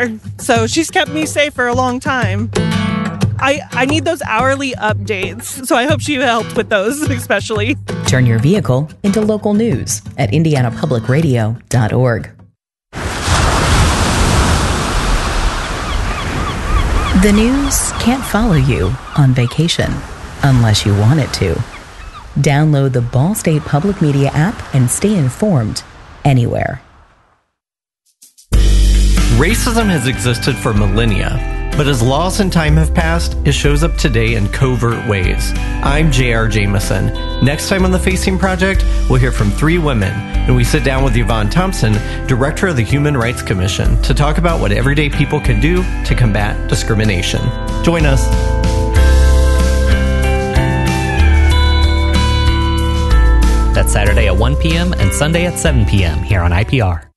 car. So she's kept me safe for a long time. I need those hourly updates, so I hope she helped with those, especially. Turn your vehicle into local news at indianapublicradio.org. The news can't follow you on vacation unless you want it to. Download the Ball State Public Media app and stay informed anywhere. Racism has existed for millennia, but as laws and time have passed, it shows up today in covert ways. I'm J.R. Jameson. Next time on The Facing Project, we'll hear from 3 women, and we sit down with Yvonne Thompson, Director of the Human Rights Commission, to talk about what everyday people can do to combat discrimination. Join us. That's Saturday at 1 p.m. and Sunday at 7 p.m. here on IPR.